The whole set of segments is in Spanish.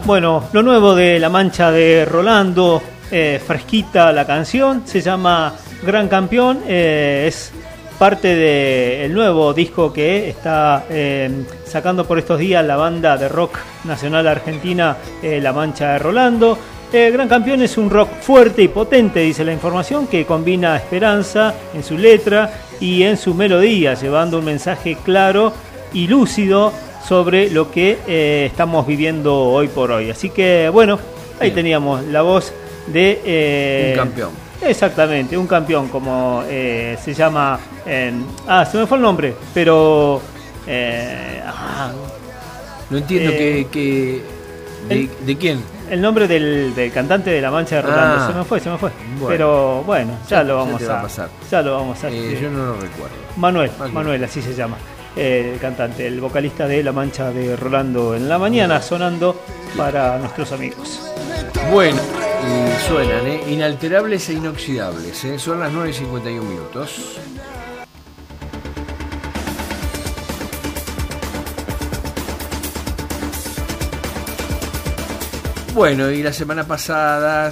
Bueno, lo nuevo de La Mancha de Rolando, fresquita la canción, se llama Gran Campeón, es parte del nuevo disco que está sacando por estos días la banda de rock nacional argentina, La Mancha de Rolando. Gran Campeón es un rock fuerte y potente, dice la información, que combina esperanza en su letra y en su melodía, llevando un mensaje claro y lúcido sobre lo que estamos viviendo hoy por hoy. Así que, bueno, ahí teníamos la voz de... un campeón. Exactamente, un campeón, como se llama... se me fue el nombre, pero... no entiendo ¿de quién? El nombre del cantante de La Mancha de Rolando. Se me fue. Bueno, pero bueno, ya lo vamos a pasar. Ya lo vamos a... yo no lo recuerdo. Manuel, así se llama. El cantante, el vocalista de La Mancha de Rolando en la mañana, sonando para nuestros amigos. Bueno, y suenan, inalterables e inoxidables, son las 9:51 minutos. Bueno, y la semana pasada,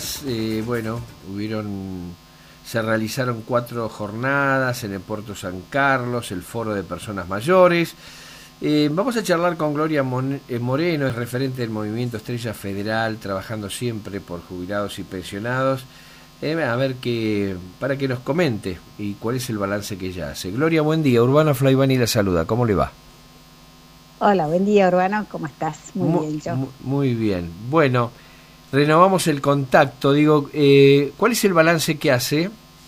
se realizaron 4 jornadas en el Puerto San Carlos, el Foro de Personas Mayores. Vamos a charlar con Gloria Moreno, es referente del Movimiento Estrella Federal, trabajando siempre por jubilados y pensionados, a ver para que nos comente y cuál es el balance que ella hace. Gloria, buen día. Urbano Flaivani la saluda, ¿cómo le va? Hola, buen día, Urbano, ¿cómo estás? Muy bien, yo. Muy bien. Bueno, renovamos el contacto. ¿Cuál es el balance que hace?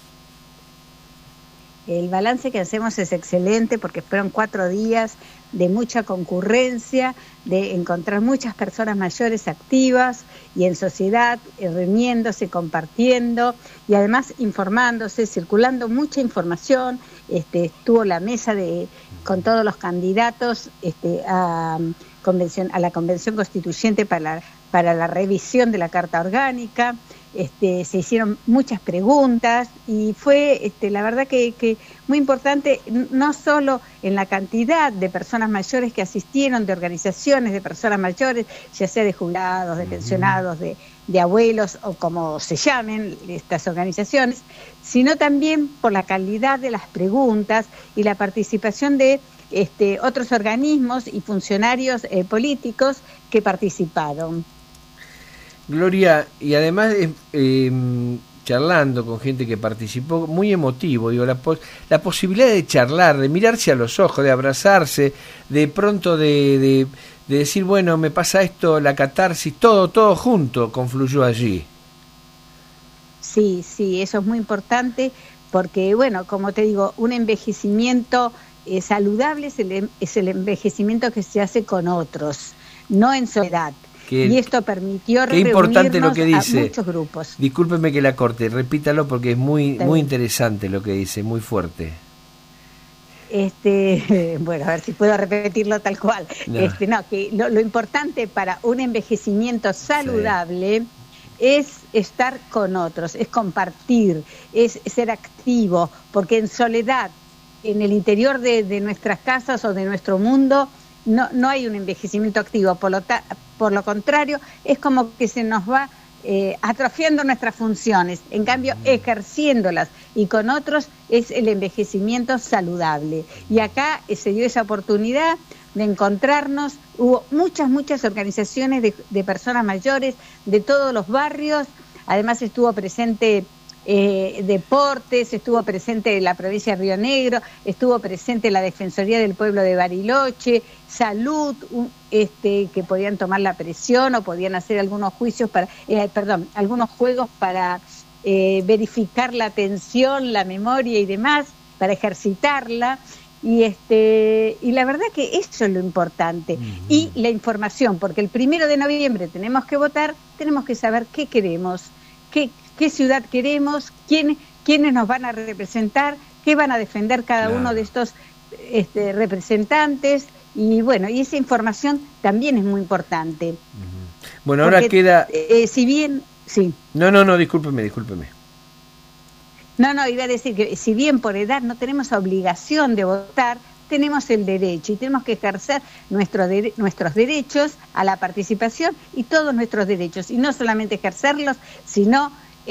El balance que hacemos es excelente porque fueron 4 días de mucha concurrencia, de encontrar muchas personas mayores activas y en sociedad, reuniéndose, compartiendo y además informándose, circulando mucha información. Estuvo la mesa con todos los candidatos a la Convención Constituyente para la revisión de la Carta Orgánica. Se hicieron muchas preguntas y fue la verdad que muy importante, no solo en la cantidad de personas mayores que asistieron, de organizaciones de personas mayores, ya sea de jubilados, de pensionados, de abuelos o como se llamen estas organizaciones, sino también por la calidad de las preguntas y la participación de otros organismos y funcionarios políticos que participaron. Gloria, y además charlando con gente que participó, muy emotivo, la posibilidad de charlar, de mirarse a los ojos, de abrazarse, de pronto de decir, bueno, me pasa esto, la catarsis, todo junto confluyó allí. Sí, eso es muy importante porque, bueno, como te digo, un envejecimiento saludable es el envejecimiento que se hace con otros, no en soledad. Y esto permitió importante lo que dice. A muchos grupos. Discúlpeme que la corte, repítalo porque es muy interesante lo que dice, muy fuerte. Bueno, a ver si puedo repetirlo tal cual. Que lo importante para un envejecimiento saludable es estar con otros, es compartir, es ser activo, porque en soledad, en el interior de nuestras casas o de nuestro mundo, no hay un envejecimiento activo, por lo contrario, es como que se nos va atrofiando nuestras funciones, en cambio ejerciéndolas y con otros es el envejecimiento saludable. Y acá se dio esa oportunidad de encontrarnos, hubo muchas organizaciones de personas mayores de todos los barrios, además estuvo presente deportes, estuvo presente la provincia de Río Negro, estuvo presente la Defensoría del Pueblo de Bariloche, salud, que podían tomar la presión o podían hacer algunos algunos juegos para verificar la atención, la memoria y demás, para ejercitarla. Y la verdad que eso es lo importante. Y la información, porque el 1 de noviembre tenemos que votar, tenemos que saber qué queremos, qué ciudad queremos, quiénes nos van a representar, qué van a defender cada uno de estos representantes, y bueno, y esa información también es muy importante. Bueno, ahora queda... si bien... Sí. No, discúlpeme. No, iba a decir que si bien por edad no tenemos obligación de votar, tenemos el derecho y tenemos que ejercer nuestros derechos a la participación y todos nuestros derechos, y no solamente ejercerlos, sino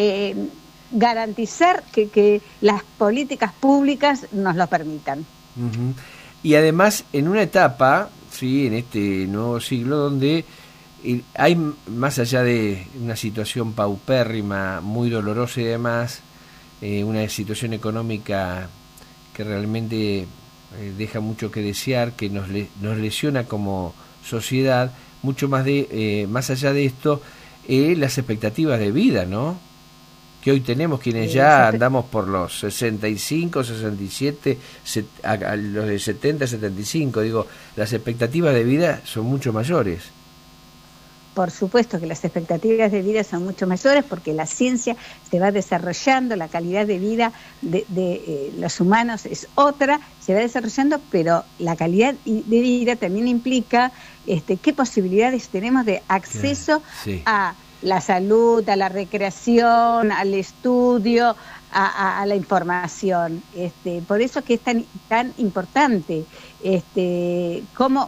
garantizar que las políticas públicas nos lo permitan. Uh-huh. Y además en una etapa, sí, en este nuevo siglo donde hay, más allá de una situación paupérrima, muy dolorosa y demás, una situación económica que realmente deja mucho que desear, que nos lesiona como sociedad, mucho más más allá de esto, las expectativas de vida, ¿no? Que hoy tenemos quienes ya andamos por los 65, 67, a los de 70, 75, digo, las expectativas de vida son mucho mayores. Por supuesto que las expectativas de vida son mucho mayores porque la ciencia se va desarrollando, la calidad de vida de los humanos es otra, se va desarrollando, pero la calidad de vida también implica qué posibilidades tenemos de acceso a la salud, a la recreación, al estudio, a la información. Por eso que es tan importante qué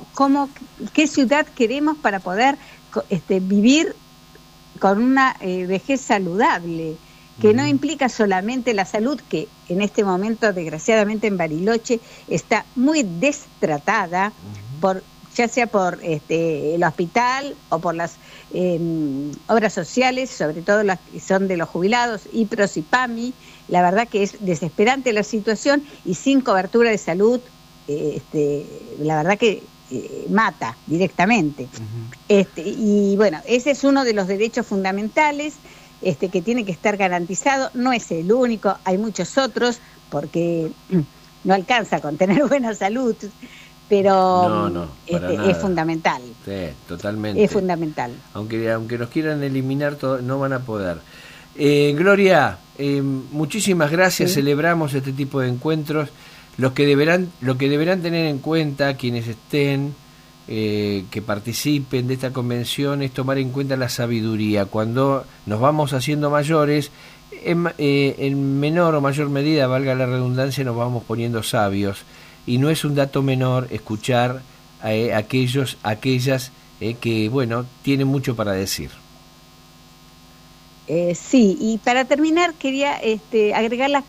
ciudad queremos para poder vivir con una vejez saludable, que no implica solamente la salud, que en este momento desgraciadamente en Bariloche está muy destratada, ya sea por el hospital o por las obras sociales, sobre todo las que son de los jubilados, IPROS y PAMI. La verdad que es desesperante la situación, y sin cobertura de salud, la verdad que mata directamente. Y bueno, ese es uno de los derechos fundamentales que tiene que estar garantizado. No es el único, hay muchos otros, porque no alcanza con tener buena salud, pero es fundamental. Sí, totalmente. Es fundamental. Aunque nos quieran eliminar, no van a poder. Gloria, muchísimas gracias. Celebramos este tipo de encuentros. Lo que deberán tener en cuenta quienes estén, que participen de esta convención, es tomar en cuenta la sabiduría. Cuando nos vamos haciendo mayores, en menor o mayor medida, valga la redundancia, nos vamos poniendo sabios. Y no es un dato menor escuchar a aquellas que, bueno, tienen mucho para decir. Sí, y para terminar quería agregar la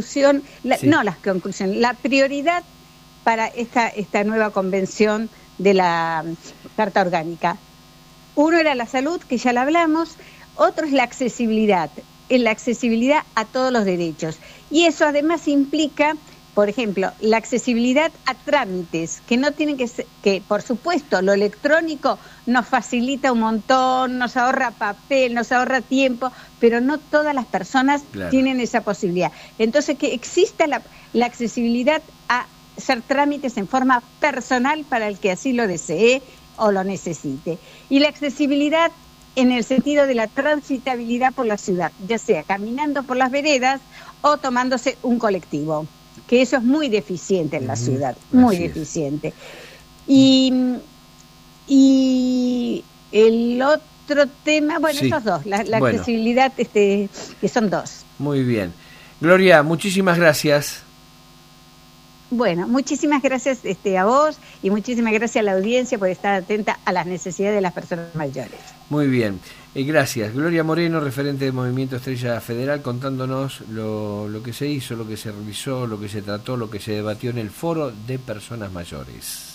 prioridad para esta nueva convención de la Carta Orgánica. Uno era la salud, que ya la hablamos, otro es la accesibilidad a todos los derechos. Y eso además implica, por ejemplo, la accesibilidad a trámites, que no tienen que por supuesto, lo electrónico nos facilita un montón, nos ahorra papel, nos ahorra tiempo, pero no todas las personas tienen esa posibilidad. Entonces, que exista la accesibilidad a hacer trámites en forma personal para el que así lo desee o lo necesite. Y la accesibilidad en el sentido de la transitabilidad por la ciudad, ya sea caminando por las veredas o tomándose un colectivo, que eso es muy deficiente en la ciudad, muy deficiente. Y el otro tema, esos dos, la accesibilidad, que son dos. Muy bien. Gloria, muchísimas gracias. Bueno, muchísimas gracias a vos y muchísimas gracias a la audiencia por estar atenta a las necesidades de las personas mayores. Muy bien, gracias. Gloria Moreno, referente del Movimiento Estrella Federal, contándonos lo que se hizo, lo que se realizó, lo que se trató, lo que se debatió en el Foro de Personas Mayores.